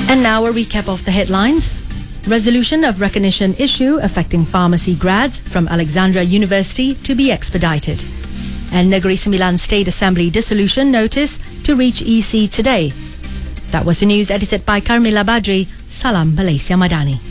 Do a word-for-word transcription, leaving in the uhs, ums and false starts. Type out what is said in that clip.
And now a recap of the headlines. Resolution of recognition issue affecting pharmacy grads from Alexandra University to be expedited. And Negeri Sembilan State Assembly dissolution notice to reach E C today. That was the news edited by Carmila Badri. Salam Malaysia Madani.